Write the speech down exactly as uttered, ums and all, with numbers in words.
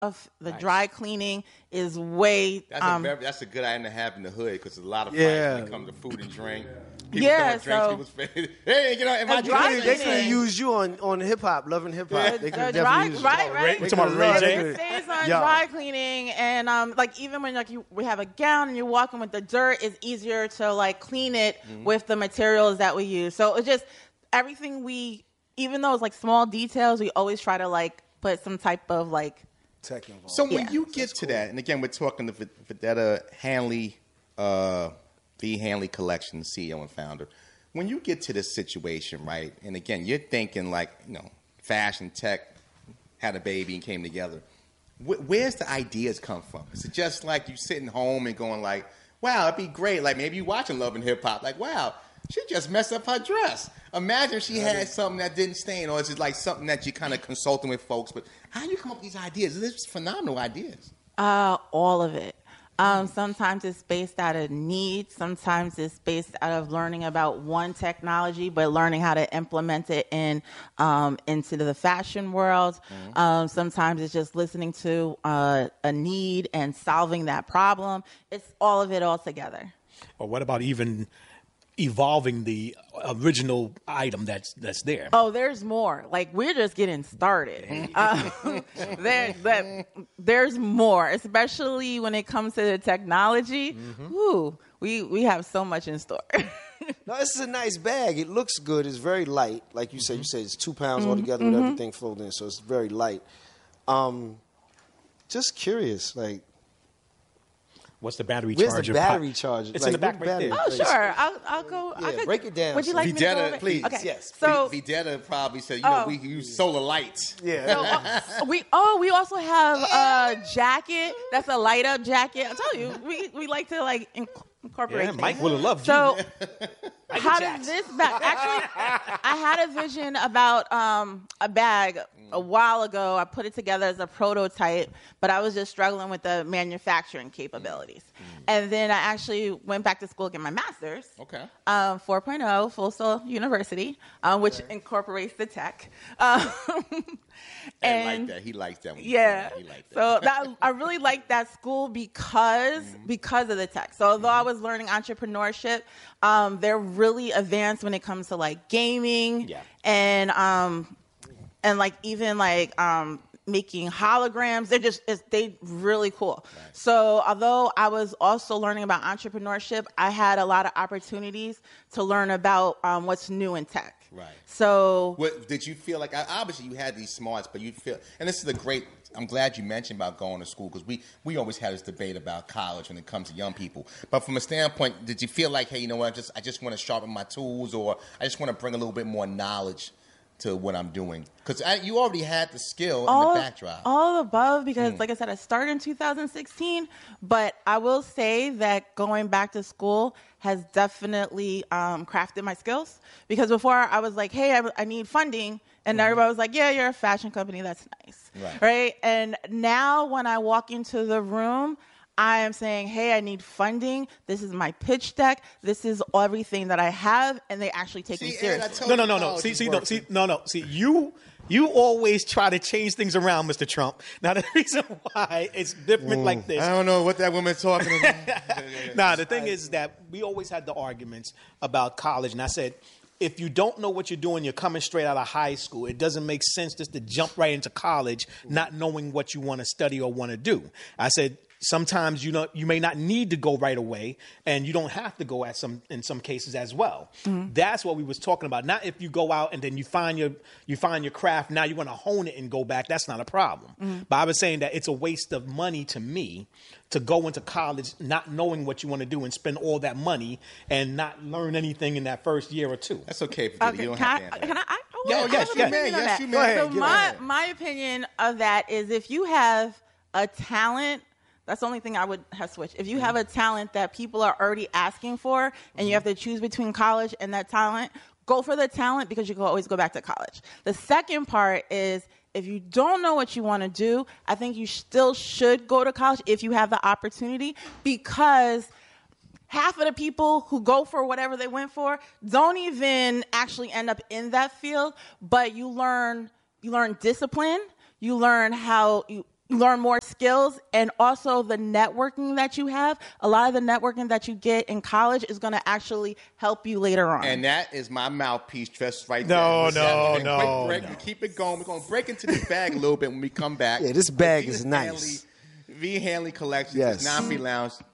of the nice. dry cleaning is way. That's, um, a very, that's a good item to have in the hood because there's a lot of Yeah. fights when it comes to food and drink. People Yeah, throwing so- drinks people's face. Hey, you know, am I A dry drinking? They could have cleaning. used you on, on hip hop, loving hip hop. They could The have dry, definitely used right, you. right. We're talking about Ray They J? could've- Stays on Yeah. dry cleaning, and um, like even when like you we have a gown and you're walking with the dirt, it's easier to like clean it Mm-hmm. with the materials that we use. So it's just everything we, even though it's like small details, we always try to like put some type of like. Tech involved. So when Yeah. you get to that, and again, we're talking to V- Videtta Hanley, uh, the Hanley Collection C E O and founder. When you get to this situation, right, and again, you're thinking like, you know, fashion, tech, had a baby and came together. Wh- where's the ideas come from? Is it just like you sitting home and going like, wow, it'd be great. Like maybe you watching Love and Hip Hop. Like, wow, she just messed up her dress. Imagine if she had something that didn't stain, or is it like something that you kind of consulting with folks? But how do you come up with these ideas? This is phenomenal ideas. Uh, all of it. Um, sometimes it's based out of need. Sometimes it's based out of learning about one technology, but learning how to implement it in um, into the fashion world. Mm-hmm. Um, sometimes it's just listening to uh, a need and solving that problem. It's all of it all together. Or what about even evolving the original item that's that's there? Oh, there's more. Like we're just getting started. Uh, there, there, there's more, especially when it comes to the technology. Mm-hmm. Ooh, we we have so much in store. No, this is a nice bag. It looks good. It's very light. Like you said, you said it's two pounds Mm-hmm. altogether with everything folded in, so it's very light. Um, just curious, like, What's the battery where's charger? the battery pot? charger? It's like, in the back where right the there. Oh, battery- sure. I'll, I'll go. I Yeah, could, break it down. Would you like me to go Videtta, over it? please, Okay. yes. So, V- Videtta probably said, you know, Oh. we use solar lights. Yeah. so uh, we oh we also have a jacket that's a light up jacket. I tell you, we we like to like inc- incorporate. Yeah, things. Mike would have loved So, you. how Jacks. does this bag? Actually, I had a vision about um, a bag a while ago. I put it together as a prototype, but I was just struggling with the manufacturing capabilities. And then I actually went back to school to get my master's. Okay. Um, four point oh, Full Sail University, um, which incorporates the tech. Um, I and like that. He likes that one. yeah. He liked that. So that I really liked that school because because of the tech. So although I was learning entrepreneurship, um, they're really advanced when it comes to like gaming Yeah. and um and like even like um making holograms. They're just it's, they really cool. So although I was also learning about entrepreneurship, I had a lot of opportunities to learn about um, what's new in tech. Right. So What, did you feel like, obviously you had these smarts, but you feel, and this is a great, I'm glad you mentioned about going to school, because we, we always had this debate about college when it comes to young people. But from a standpoint, did you feel like, hey, you know what, I just, I just want to sharpen my tools, or I just want to bring a little bit more knowledge to what I'm doing? Because you already had the skill all, and the backdrop. all above, because like I said, I started in two thousand sixteen, but I will say that going back to school has definitely um, crafted my skills, because before I was like, hey, I, I need funding, and mm-hmm. everybody was like, yeah, you're a fashion company, that's nice, Right. right? And now when I walk into the room, I am saying, hey, I need funding. This is my pitch deck. This is everything that I have, and they actually take me See, Ed, I seriously. told No, no, you no, no. college See, is see, no, working. see, no, no. See, you, you always try to change things around, Mister Trump. Now, the reason why it's different like this. I don't know what that woman's talking about. Nah, the thing is that we always had the arguments about college, and I said, if you don't know what you're doing, you're coming straight out of high school. It doesn't make sense just to jump right into college, not knowing what you want to study or want to do. I said, sometimes you know you may not need to go right away, and you don't have to go at some in some cases as well. Mm-hmm. That's what we was talking about. Not if you go out and then you find your you find your craft. Now you want to hone it and go back. That's not a problem. Mm-hmm. But I was saying that it's a waste of money to me to go into college not knowing what you want to do and spend all that money and not learn anything in that first year or two. That's okay, Videtta. Okay, You don't can have I, to answer can I, that. I, I Yo, want- I yes, have you an may. opinion on Yes, that. you may. Go ahead, So get my, ahead. my opinion of that is, if you have a talent, that's the only thing I would have switched. If you have a talent that people are already asking for, and you have to choose between college and that talent, go for the talent, because you can always go back to college. The second part is, if you don't know what you want to do, I think you still should go to college if you have the opportunity, because half of the people who go for whatever they went for don't even actually end up in that field, but you learn you learn discipline, you learn how you learn more skills, and also the networking that you have. A lot of the networking that you get in college is going to actually help you later on. And that is my mouthpiece just right No, there. no, Quick no, break. no. We keep it going. We're going to break into this bag a little bit when we come back. Yeah, this bag The is V nice. Hanley, V Hanley Collection. Yes. It's non-free lounge.